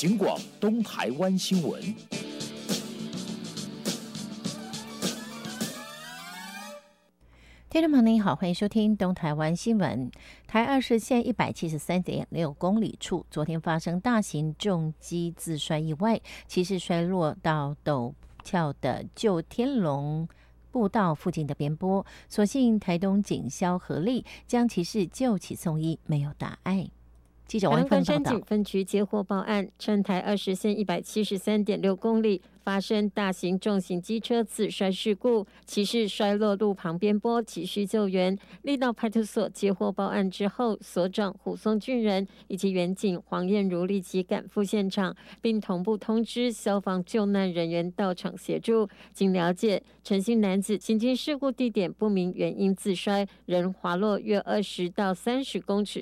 警广东台湾新闻。 听众朋友您好，欢迎收听东台湾新闻。台20线173.6公里处，昨天发生大型重机自摔意外，骑士摔落到陡峭的旧天龙步道附近的边坡，所幸台东警消合力将骑士救起送医，没有大碍。记者王芬报道。 关山警分局接获报案，称台20线173.6公里发生大型重型机车自摔事故，骑士摔落路旁边坡，急需救援。力道派出所接获报案之后，所长胡松俊仁以及员警黄燕如立即赶赴现场，并同步通知消防救难人员到场协助。经了解，陈姓男子行经事故地点不明原因自摔，人滑落约20到30公尺